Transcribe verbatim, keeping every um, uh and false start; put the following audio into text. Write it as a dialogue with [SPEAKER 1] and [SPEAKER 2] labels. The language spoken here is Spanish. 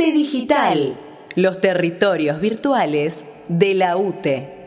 [SPEAKER 1] UTE Digital, los territorios virtuales de la UTE.